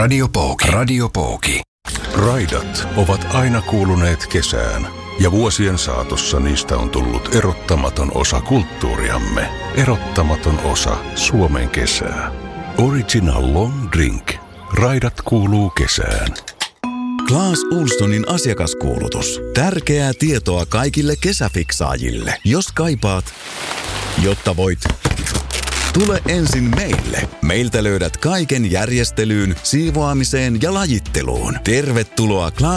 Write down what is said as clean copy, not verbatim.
Radio Pooki. Raidat ovat aina kuuluneet kesään, ja vuosien saatossa niistä on tullut erottamaton osa kulttuuriamme. Erottamaton osa Suomen kesää. Original Long Drink. Raidat kuuluu kesään. Clas Ohlsonin asiakaskuulutus. Tärkeää tietoa kaikille kesäfiksaajille. Jos kaipaat, jotta voit, tule ensin meille. Meiltä löydät kaiken järjestelyyn, siivoamiseen ja lajitteluun. Tervetuloa Clas